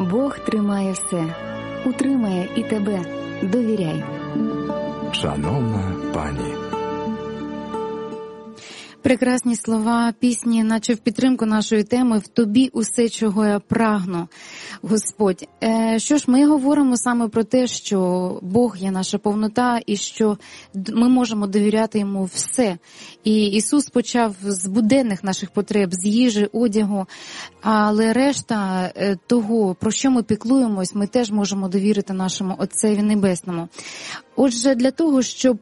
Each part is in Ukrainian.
Бог тримає все, утримає і тебе. Довіряй. Шановна пані. Прекрасні слова пісні, наче в підтримку нашої теми «В тобі усе, чого я прагну, Господь». Що ж, ми говоримо саме про те, що Бог є наша повнота і що ми можемо довіряти Йому все. І Ісус почав з буденних наших потреб, з їжі, одягу, але решта того, про що ми піклуємось, ми теж можемо довірити нашому Отцеві Небесному. Отже, для того, щоб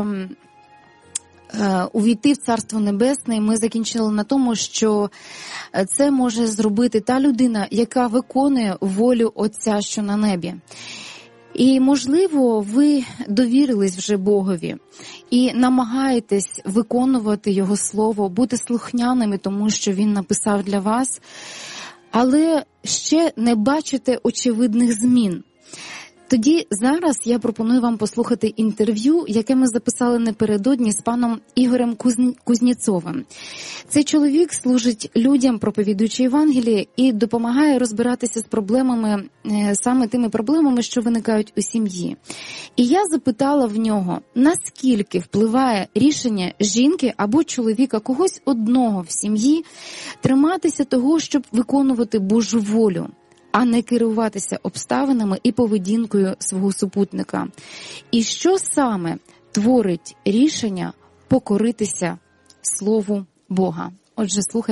увійти в Царство Небесне, ми закінчили на тому, що це може зробити та людина, яка виконує волю Отця, що на небі. І, можливо, ви довірились вже Богові і намагаєтесь виконувати Його Слово, бути слухняними, тому що Він написав для вас, але ще не бачите очевидних змін. Тоді зараз я пропоную вам послухати інтерв'ю, яке ми записали напередодні з паном Ігорем Кузнєцовим. Цей чоловік служить людям, проповідуючи Євангеліє, і допомагає розбиратися з проблемами, саме тими проблемами, що виникають у сім'ї. І я запитала в нього, наскільки впливає рішення жінки або чоловіка, когось одного в сім'ї, триматися того, щоб виконувати Божу волю, а не керуватися обставинами і поведінкою свого супутника. І що саме творить рішення покоритися Слову Бога? Отже, слухайте.